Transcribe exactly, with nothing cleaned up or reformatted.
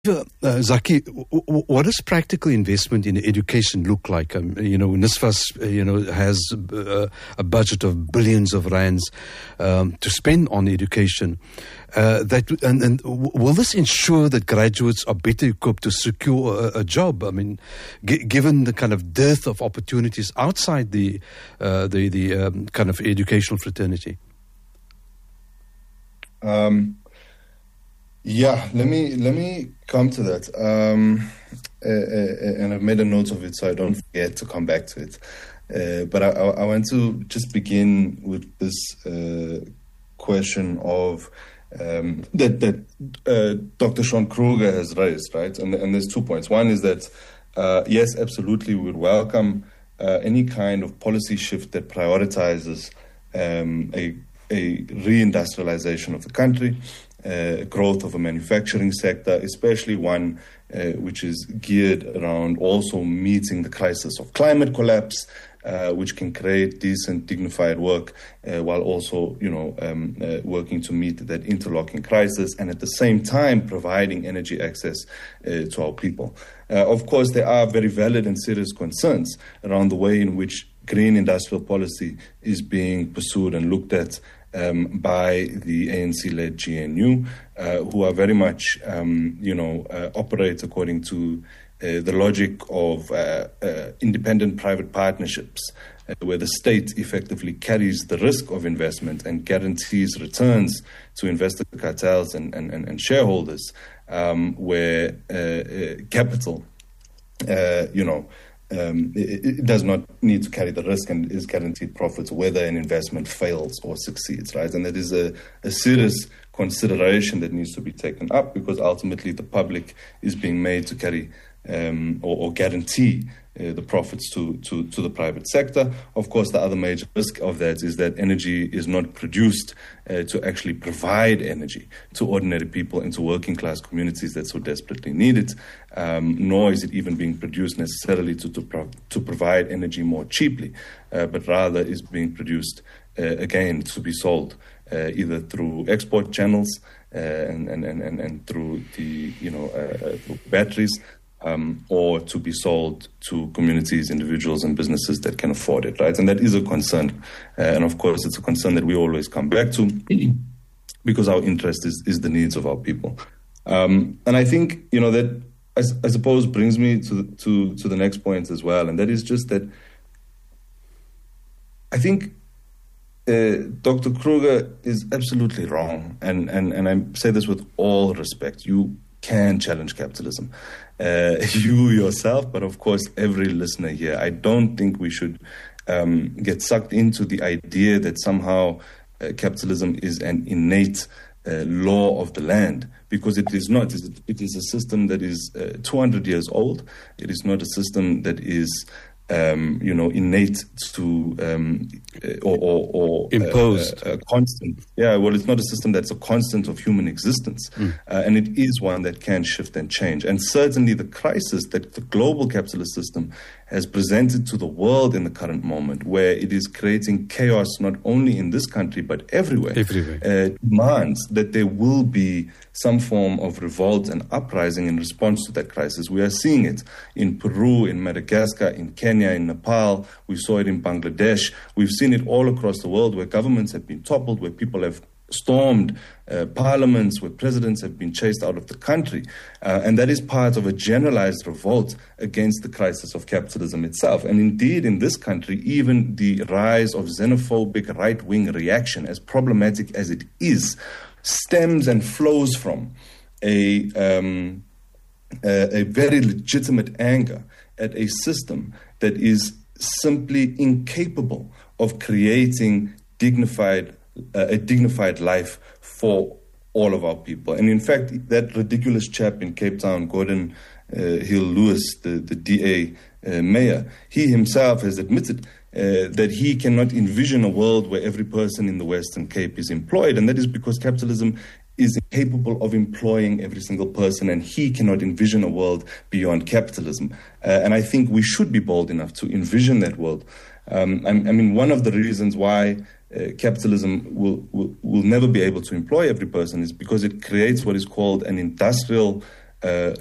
Uh, Zaki, w- w- what does practical investment in education look like? Um, you know, NSFAS, uh, you know, has uh, a budget of billions of rands um, to spend on education. Uh, that and, and w- will this ensure that graduates are better equipped to secure a, a job? I mean, g- given the kind of dearth of opportunities outside the uh, the the um, kind of educational fraternity. Um. Yeah, let me let me come to that, um, uh, uh, and I've made a note of it so I don't forget to come back to it. Uh, but I, I want to just begin with this uh, question of um, that that uh, Doctor Sean Kruger has raised, right? And and there's two points. One is that uh, yes, absolutely, we would welcome uh, any kind of policy shift that prioritizes um, a a reindustrialization of the country. Uh, growth of a manufacturing sector, especially one uh, which is geared around also meeting the crisis of climate collapse, uh, which can create decent, dignified work, uh, while also, you know, um, uh, working to meet that interlocking crisis, and at the same time providing energy access uh, to our people. Uh, of course, there are very valid and serious concerns around the way in which green industrial policy is being pursued and looked at Um, by the A N C-led G N U, uh, who are very much, um, you know, uh, operate according to uh, the logic of uh, uh, independent private partnerships, uh, where the state effectively carries the risk of investment and guarantees returns to investor cartels and, and, and shareholders, um, where uh, uh, capital, uh, you know, Um, it, it does not need to carry the risk and is guaranteed profits whether an investment fails or succeeds, right? And that is a, a serious consideration that needs to be taken up, because ultimately the public is being made to carry um, or, or guarantee uh, the profits to, to, to the private sector. Of course, the other major risk of that is that energy is not produced uh, to actually provide energy to ordinary people and to working class communities that so desperately need it, um, nor is it even being produced necessarily to, to, pro- to provide energy more cheaply, uh, but rather is being produced, uh, again, to be sold uh, either through export channels uh, and, and, and, and through the, you know, uh, through batteries, Um, or to be sold to communities, individuals and businesses that can afford it, right? And that is a concern. Uh, and of course, it's a concern that we always come back to because our interest is, is the needs of our people. Um, and I think, you know, that I, I suppose brings me to, to, to the next point as well. And that is just that I think uh, Doctor Kruger is absolutely wrong. And, and, and I say this with all respect. You can challenge capitalism. Uh, you yourself, but of course every listener here. I don't think we should um, get sucked into the idea that somehow uh, capitalism is an innate uh, law of the land, because it is not. It is a system that is uh, two hundred years old. It is not a system that is Um, you know, innate to um, or, or, or imposed, uh, a constant. Yeah, well, it's not a system that's a constant of human existence, mm. uh, and it is one that can shift and change. And certainly, the crisis that the global capitalist system has presented to the world in the current moment, where it is creating chaos not only in this country but everywhere, everywhere. Uh, demands that there will be some form of revolt and uprising in response to that crisis. We are seeing it in Peru, in Madagascar, in Kenya, in Nepal. We saw it in Bangladesh. We've seen it all across the world, where governments have been toppled, where people have stormed uh, parliaments, where presidents have been chased out of the country. Uh, and that is part of a generalized revolt against the crisis of capitalism itself. And indeed, in this country, even the rise of xenophobic right-wing reaction, as problematic as it is, stems and flows from a, um, a, a very legitimate anger at a system that is simply incapable of creating dignified uh, a dignified life for all of our people. And in fact, that ridiculous chap in Cape Town, Gordon uh, Hill Lewis, the, the D A uh, mayor, he himself has admitted Uh, that he cannot envision a world where every person in the Western Cape is employed, and that is because capitalism is incapable of employing every single person, and he cannot envision a world beyond capitalism. Uh, and I think we should be bold enough to envision that world. Um, I, I mean, one of the reasons why uh, capitalism will, will will never be able to employ every person is because it creates what is called an industrial uh,